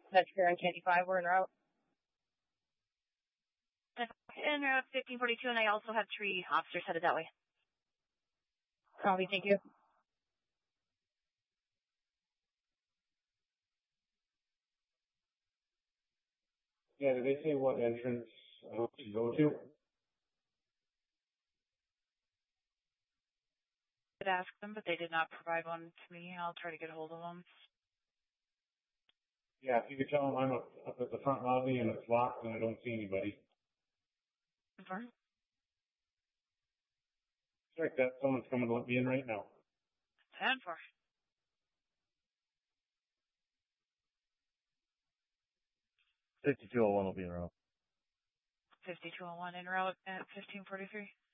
That's here on Candy 5. We're en route. En route 1542, and I also have 3 officers headed that way. Copy, thank you. Yeah, did they say what entrance to go to? I did ask them, but they did not provide one to me. I'll try to get a hold of them. Yeah, if you could tell them I'm up at the front lobby and it's locked and I don't see anybody. Confirm. Check that. Someone's coming to let me in right now. 10-4. $5201 will be en route. 5201 en route at 1543.